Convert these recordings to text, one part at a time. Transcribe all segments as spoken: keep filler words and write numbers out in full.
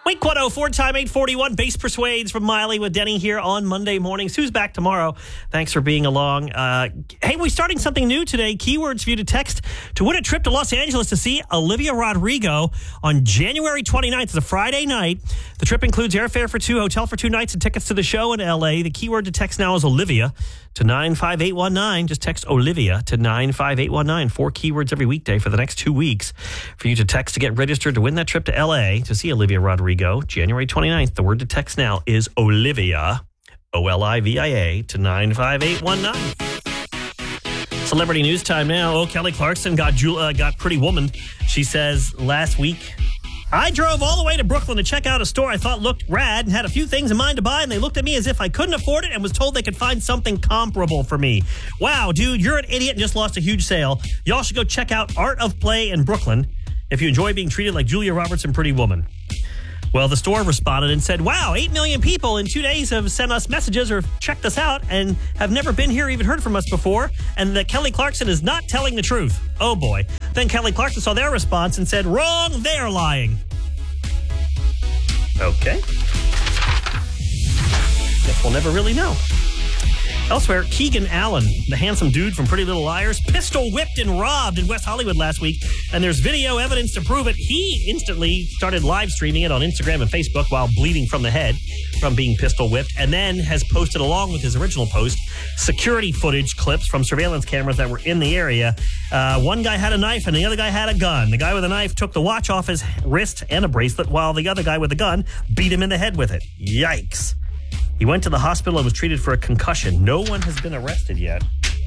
Week one oh four, time eight forty-one. Base Persuades from Miley with Denny here on Monday mornings. Who's back tomorrow? Thanks for being along. Uh, hey, we're starting something new today. Keywords for you to text to win a trip to Los Angeles to see Olivia Rodrigo on January twenty-ninth. It's a Friday night. The trip includes airfare for two, hotel for two nights, and tickets to the show in L A. The keyword to text now is Olivia to nine five eight one nine. Just text Olivia to nine five eight one nine. Four keywords every weekday for the next two weeks for you to text to get registered to win that trip to L A to see Olivia Rodrigo. January twenty-ninth. The word to text now is Olivia, O L I V I A, to nine five eight one nine. Celebrity news time now. Oh, Kelly Clarkson got Jul- uh, got Pretty Woman. She says last week, I drove all the way to Brooklyn to check out a store I thought looked rad and had a few things in mind to buy, and they looked at me as if I couldn't afford it and was told they could find something comparable for me. Wow, dude, you're an idiot and just lost a huge sale. Y'all should go check out Art of Play in Brooklyn if you enjoy being treated like Julia Roberts in Pretty Woman. Well, the store responded and said, wow, eight million people in two days have sent us messages or checked us out and have never been here or even heard from us before, and that Kelly Clarkson is not telling the truth. Oh, boy. Then Kelly Clarkson saw their response and said, wrong, they're lying. Okay. Guess we'll never really know. Elsewhere, Keegan Allen, the handsome dude from Pretty Little Liars, pistol whipped and robbed in West Hollywood last week, and there's video evidence to prove it. He instantly started live streaming it on Instagram and Facebook while bleeding from the head from being pistol whipped, and then has posted, along with his original post, security footage clips from surveillance cameras that were in the area. Uh, one guy had a knife and the other guy had a gun. The guy with a knife took the watch off his wrist and a bracelet, while the other guy with the gun beat him in the head with it. Yikes. He went to the hospital and was treated for a concussion. No one has been arrested yet.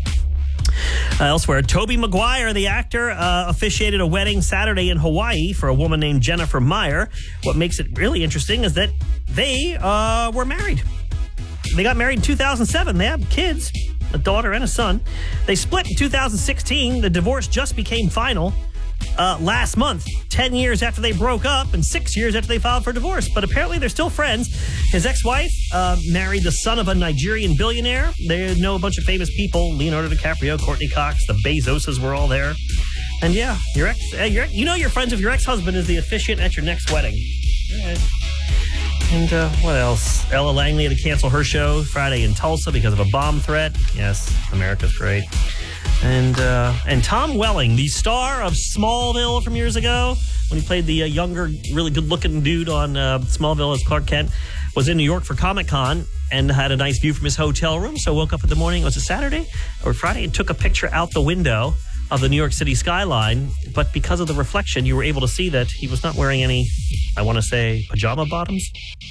Uh, elsewhere, Tobey Maguire, the actor, uh, officiated a wedding Saturday in Hawaii for a woman named Jennifer Meyer. What makes it really interesting is that they uh, were married. They got married in two thousand seven. They have kids, a daughter and a son. They split in two thousand sixteen. The divorce just became final Uh, last month, ten years after they broke up and six years after they filed for divorce. But apparently they're still friends. His ex-wife uh, married the son of a Nigerian billionaire. They know a bunch of famous people, Leonardo DiCaprio, Courtney Cox, the Bezoses were all there. And yeah, your ex, uh, your, you know you're friends if your ex-husband is the officiant at your next wedding. All right. And uh, what else? Ella Langley had to cancel her show Friday in Tulsa because of a bomb threat. Yes, America's great. And uh, and Tom Welling, the star of Smallville from years ago, when he played the uh, younger, really good-looking dude on uh, Smallville as Clark Kent, was in New York for Comic-Con and had a nice view from his hotel room. So woke up in the morning, was it Saturday or Friday, and took a picture out the window of the New York City skyline. But because of the reflection, you were able to see that he was not wearing any, I want to say, pajama bottoms.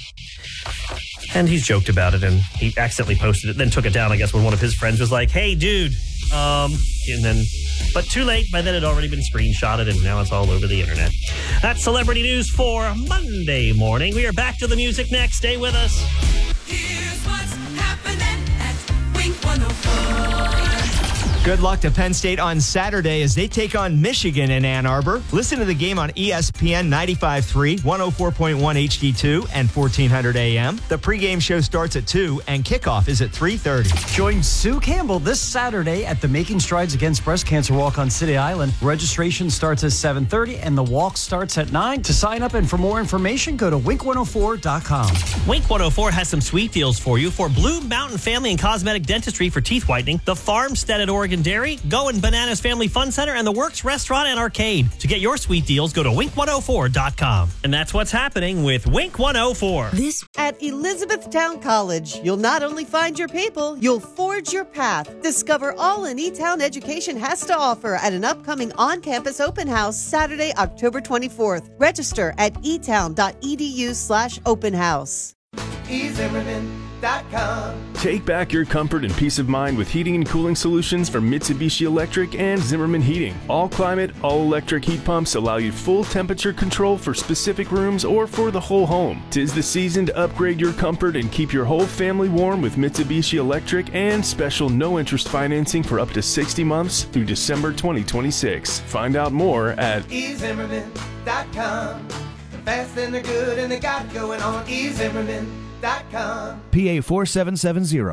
And he's joked about it, and he accidentally posted it, then took it down, I guess, when one of his friends was like, hey, dude. Um, and then, but too late. By then it had already been screenshotted, and now it's all over the internet. That's celebrity news for Monday morning. We are back to the music next. Stay with us. Here's what's happening at Wink one oh four. Good luck to Penn State on Saturday as they take on Michigan in Ann Arbor. Listen to the game on E S P N ninety-five point three, one oh four point one H D two, and fourteen hundred A M. The pregame show starts at two, and kickoff is at three thirty. Join Sue Campbell this Saturday at the Making Strides Against Breast Cancer Walk on City Island. Registration starts at seven thirty, and the walk starts at nine. To sign up and for more information, go to wink one oh four dot com. Wink one oh four has some sweet deals for you. For Blue Mountain Family and Cosmetic Dentistry for teeth whitening, the Farmstead at Oregon Dairy, Going Bananas Family Fun Center, and the Works Restaurant and Arcade. To get your sweet deals, go to wink one oh four dot com. And that's what's happening with Wink one oh four. This at Elizabethtown College, you'll not only find your people, you'll forge your path. Discover all an E-Town education has to offer at an upcoming on-campus open house Saturday, October twenty-fourth. Register at etown.edu slash open house. e zimmerman dot com. Take back your comfort and peace of mind with heating and cooling solutions from Mitsubishi Electric and Zimmerman Heating. All climate, all electric heat pumps allow you full temperature control for specific rooms or for the whole home. 'Tis the season to upgrade your comfort and keep your whole family warm with Mitsubishi Electric and special no interest financing for up to sixty months through December twenty twenty-six. Find out more at e zimmerman dot com. Fast and they're good and they got it going on. e zimmerman dot com. P A four seven seven zero.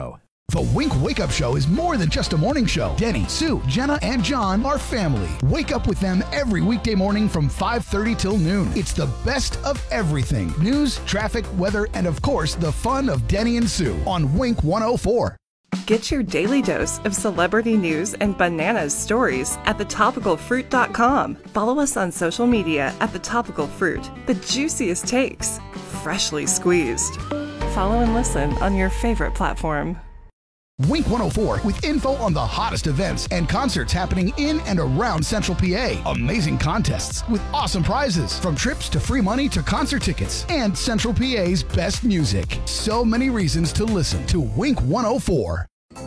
The Wink Wake Up Show is more than just a morning show. Denny, Sue, Jenna, and John are family. Wake up with them every weekday morning from five thirty till noon. It's the best of everything. News, traffic, weather, and of course, the fun of Denny and Sue on Wink one oh four. Get your daily dose of celebrity news and bananas stories at the topical fruit dot com. Follow us on social media at The Topical Fruit. The juiciest takes, freshly squeezed. Follow and listen on your favorite platform. Wink one oh four with info on the hottest events and concerts happening in and around Central P A. Amazing contests with awesome prizes, from trips to free money to concert tickets, and Central P A's best music. So many reasons to listen to Wink one oh four.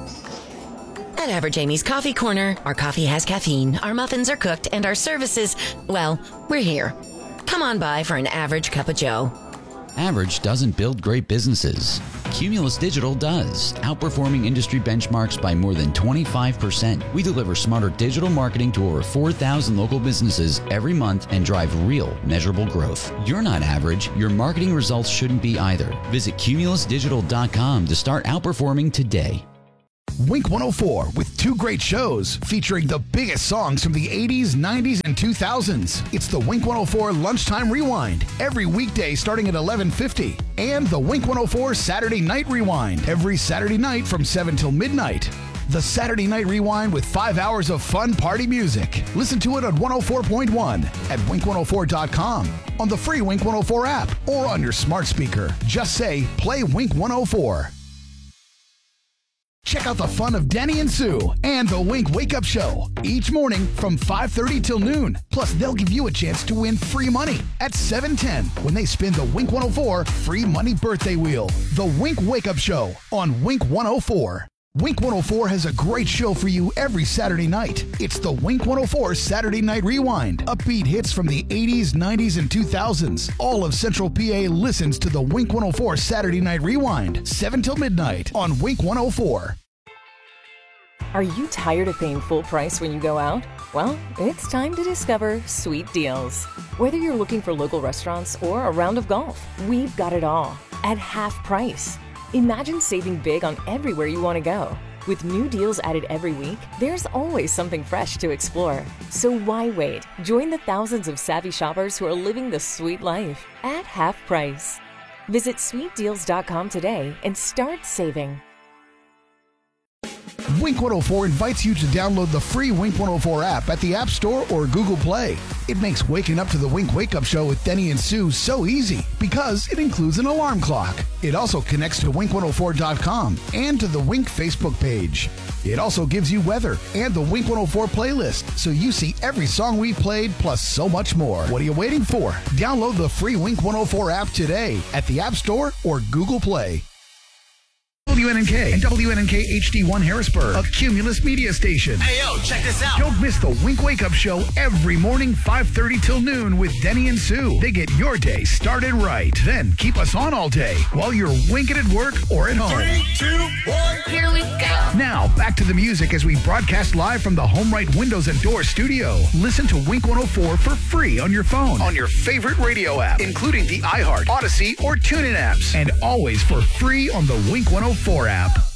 At Average Amy's Coffee Corner, our coffee has caffeine, our muffins are cooked, and our services, well, we're here. Come on by for an average cup of joe. Average doesn't build great businesses. Cumulus Digital does, outperforming industry benchmarks by more than twenty-five percent. We deliver smarter digital marketing to over four thousand local businesses every month and drive real, measurable growth. You're not average. Your marketing results shouldn't be either. Visit cumulus digital dot com to start outperforming today. Wink one oh four with two great shows featuring the biggest songs from the eighties, nineties, and two thousands. It's the Wink one oh four Lunchtime Rewind every weekday starting at eleven fifty, and the Wink one oh four Saturday Night Rewind every Saturday night from seven till midnight. The Saturday Night Rewind with five hours of fun party music. Listen to it on one oh four point one, at wink one oh four dot com, on the free Wink one oh four app, or on your smart speaker. Just say, play Wink one oh four. Check out the fun of Denny and Sue and the Wink Wake Up Show each morning from five thirty till noon. Plus, they'll give you a chance to win free money at seven ten when they spin the Wink one oh four Free Money Birthday Wheel. The Wink Wake Up Show on Wink one oh four. Wink one oh four has a great show for you every Saturday night. It's the Wink one oh four Saturday Night Rewind. Upbeat hits from the eighties, nineties, and two thousands. All of Central P A listens to the Wink one oh four Saturday Night Rewind, seven till midnight on Wink one oh four. Are you tired of paying full price when you go out? Well, it's time to discover Sweet Deals. Whether you're looking for local restaurants or a round of golf, we've got it all at half price. Imagine saving big on everywhere you want to go. With new deals added every week, there's always something fresh to explore. So why wait? Join the thousands of savvy shoppers who are living the sweet life at half price. Visit sweet deals dot com today and start saving. Wink one oh four invites you to download the free Wink one oh four app at the App Store or Google Play. It makes waking up to the Wink Wake Up Show with Denny and Sue so easy because it includes an alarm clock. It also connects to wink one oh four dot com and to the Wink Facebook page. It also gives you weather and the Wink one oh four playlist, so you see every song we played plus so much more. What are you waiting for? Download the free Wink one oh four app today at the App Store or Google Play. W N N K and W N N K H D one Harrisburg, a Cumulus media station. Hey, yo, check this out. Don't miss the Wink Wake Up Show every morning, five thirty till noon with Denny and Sue. They get your day started right. Then keep us on all day while you're winking at work or at home. Three, two, one, here we go. Now, back to the music as we broadcast live from the HomeRight Windows and Doors studio. Listen to Wink one oh four for free on your phone, on your favorite radio app, including the iHeart, Odyssey, or TuneIn apps, and always for free on the Wink one oh four app.